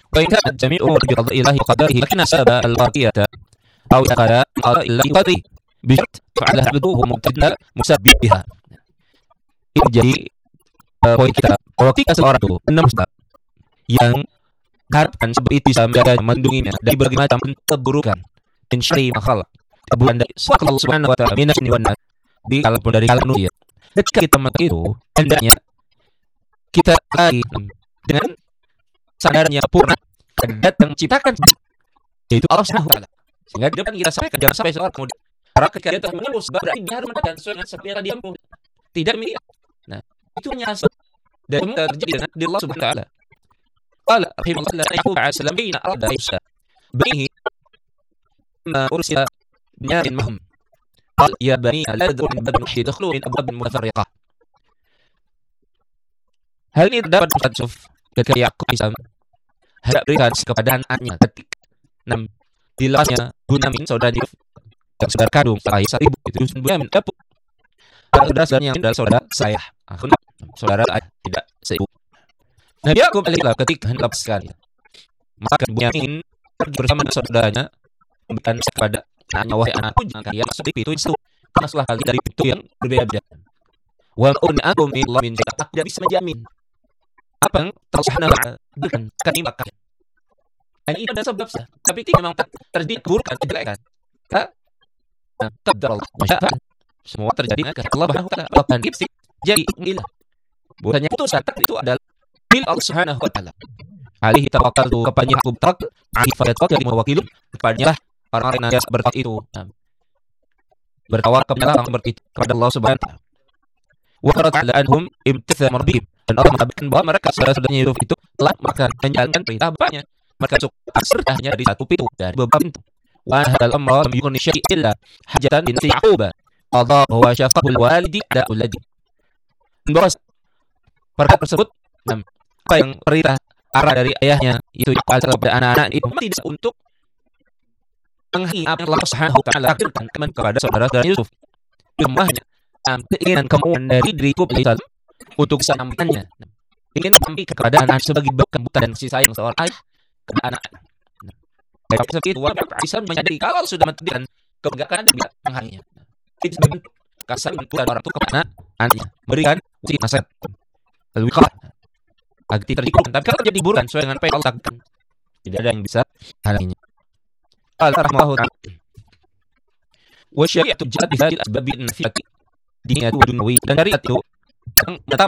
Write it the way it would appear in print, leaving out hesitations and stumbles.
وإن كانت جميع أمور بقضاء الله وقدره لكن سبب الواقية أو قضاء الله وقدره بشرط فعلها بدوه مبتدأ مسببها. Ini jadi poin kita. Kalau ketika seorang itu 6 sebab yang harapkan sebab itu bisa menjaganya, melindunginya dari berbagai macam keburukan, min syarri ma khalaq, keburukan dari suatu Allah Subhanahu wa taala min syarri wan nas, di kalaupun dari kalangan manusia. Ketika kita melakukan itu, hendaknya kita lari dengan sadarnya purna datang menciptakan yaitu Allah Subhanahu wa taala. Sehingga di depan kita sampaikan, jangan sampai seorang kemudian karena ketika dia telah mengeluh sebab berarti dia harus mendapatkan sesuai dengan sebab yang tadi dia tidak demikian. Nah, itu hanya sebab dan terjadi dengan diri Allah Subhanahu wa taala. Qala rahimahullah la yaqub alayhi baina arada Musa bihi ma ursila binyarin mahum. Qala ya bani la tadkhulu min babin wahid tadkhulu min abwabin mutafarriqah. Hal ini terdapat Ustaz Yusuf ketika Yakub Isam hendak berikan kepada anaknya ketika 6 dilepasnya Bunyamin saudara Yusuf yang saudara kandung setelah Isa ibu itu Bunyamin dapur saudara-saudaranya adalah saudara saya, saudara ayah, tidak seibu. Nabi Yakub alaihissalam ketika hendak lepaskan, maka Bunyamin pergi bersama saudaranya memberikan kepada anaknya, wahai anakku jangan dia masuk di pintu itu, masuklah kali dari pintu yang berbeda-beda. Wa un'akum illah min syai'in, tidak bisa menjamin apa yang Subhanahu wa ta'ala berikan ketimpa kalian. Dan itu ada sebab sah. Tapi itu memang terjadi keburukan, kejelekan. Qadar Allah masya'an. Semua terjadi dengan kehendak Allah Subhanahu wa ta'ala. Bahkan kipsi jadi ilah. Bukannya putusan itu adalah milik Allah Subhanahu wa ta'ala. Alaihi tawakkaltu, kepadanya aku bertawakal. Alaihi falyatawakkal mawakilun, kepadanya orang-orang yang bertawakal itu. Bertawakal kepada Allah Subhanahu wa ta'ala. Wa qara'ala anhum imtithal rabbihim, dan Allah mengatakan bahwa mereka saudara-saudaranya Yusuf itu telah makan menjalankan perintah bapaknya. Mereka cukup asrah hanya dari satu pintu dari beberapa pintu. Wa hadal amra lam yukun syai' illa hajatan bin Ya'qub qadahu wa syafaqul walidi da uladi. Bahwa perkara tersebut apa yang perintah arah dari ayahnya itu kepada anak-anak itu tidak untuk menghalangi apa yang Allah Subhanahu wa ta'ala takdirkan kepada saudara-saudara Yusuf. Semuanya keinginan kemauan dari diriku untuk bisa menyampaikannya, ingin menyampaikan kepada anak sebagai kebutuhan dan kasih sayang seorang ayah kepada anak. Dari seperti itu, Isa menyadari kalau sudah mentakdirkan kebenaran dan tidak menghalanginya. Itu bentuk kasar bentukan orang itu kepada anaknya, berikan wasiat nasihat, al-wiqayah agar tidak terjadi. Tapi kalau terjadi burukan sesuai dengan apa yang Allah takdirkan, tidak ada yang bisa halanginya. Allah rahmahu ta'ala. Wa syari'atu ja'at bi hadhihi al-asbab an-nafiyati diniyatu wa dunyawi, dan syariat itu menetap